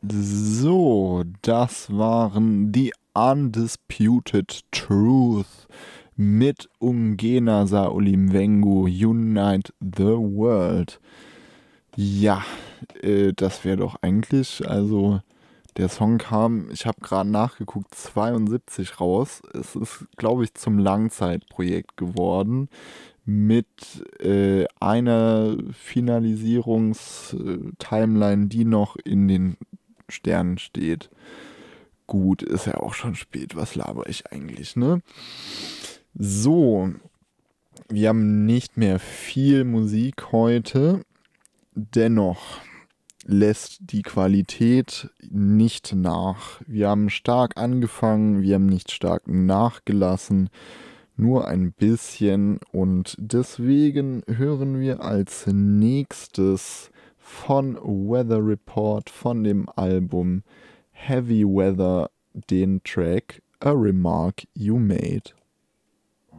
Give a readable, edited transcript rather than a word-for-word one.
So, das waren die Undisputed Truth mit Ungena Saulimwengu Unite the World. Ja, das wäre doch eigentlich, also der Song kam, ich habe gerade nachgeguckt, 72 raus. Es ist, glaube ich, zum Langzeitprojekt geworden mit einer Finalisierungstimeline, die noch in den Sternen steht. Gut, ist ja auch schon spät. Was laber ich eigentlich, ne? So, wir haben nicht mehr viel Musik heute. Dennoch lässt die Qualität nicht nach. Wir haben stark angefangen, wir haben nicht stark nachgelassen, nur ein bisschen. Und deswegen hören wir als nächstes von Weather Report von dem Album Heavy Weather den Track A Remark You Made.